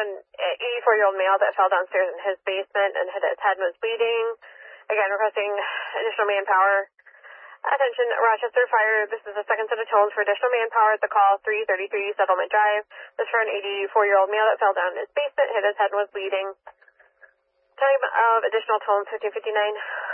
an 84-year-old male that fell downstairs in his basement and hit his head and was bleeding. Again, requesting additional manpower. Attention, Rochester Fire. This is the second set of tones for additional manpower at the call 333 Settlement Drive. This is for an 84-year-old male that fell down in his basement, hit his head and was bleeding. Time of additional tones 15:59.